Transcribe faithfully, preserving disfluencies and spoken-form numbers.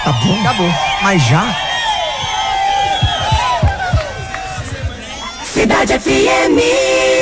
Tá bom. Acabou. Mas já? Cidade F M.